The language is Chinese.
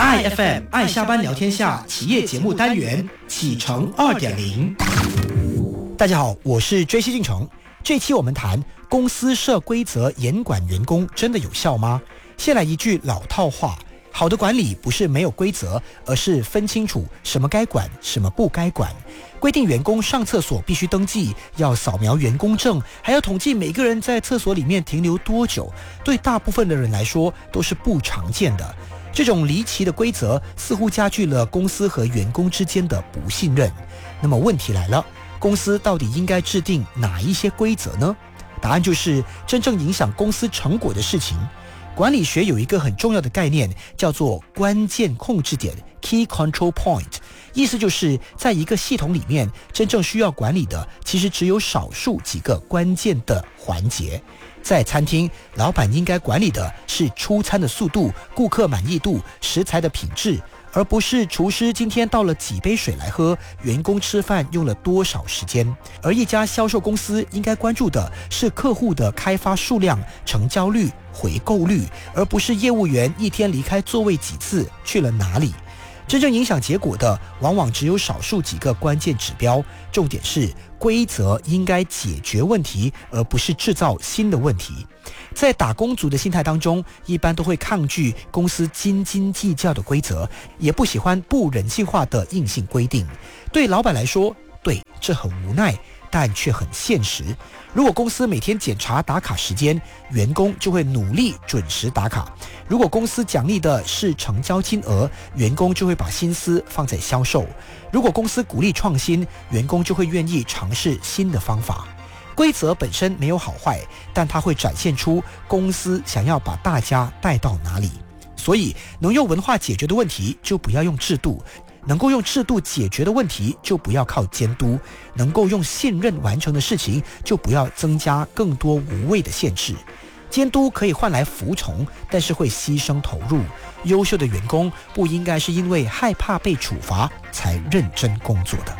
IFM 爱下班聊天下企业节目单元启程 2.0。 大家好，我是追西进程。这期我们谈公司设规则严管员工真的有效吗？先来一句老套话，好的管理不是没有规则，而是分清楚什么该管，什么不该管。规定员工上厕所必须登记，要扫描员工证，还要统计每个人在厕所里面停留多久，对大部分的人来说都是不常见的。这种离奇的规则似乎加剧了公司和员工之间的不信任。那么问题来了，公司到底应该制定哪一些规则呢？答案就是真正影响公司成果的事情。管理学有一个很重要的概念，叫做关键控制点 （Key Control Point）， 意思就是在一个系统里面，真正需要管理的其实只有少数几个关键的环节。在餐厅，老板应该管理的是出餐的速度、顾客满意度、食材的品质，而不是厨师今天倒了几杯水来喝，员工吃饭用了多少时间。而一家销售公司应该关注的是客户的开发数量、成交率、回购率，而不是业务员一天离开座位几次，去了哪里。真正影响结果的往往只有少数几个关键指标，重点是规则应该解决问题，而不是制造新的问题。在打工族的心态当中，一般都会抗拒公司斤斤计较的规则，也不喜欢不人性化的硬性规定。对老板来说，对，这很无奈，但却很现实。如果公司每天检查打卡时间，员工就会努力准时打卡；如果公司奖励的是成交金额，员工就会把心思放在销售；如果公司鼓励创新，员工就会愿意尝试新的方法。规则本身没有好坏，但它会展现出公司想要把大家带到哪里。所以能用文化解决的问题，就不要用制度；能够用制度解决的问题，就不要靠监督；能够用信任完成的事情，就不要增加更多无谓的限制。监督可以换来服从，但是会牺牲投入。优秀的员工不应该是因为害怕被处罚才认真工作的。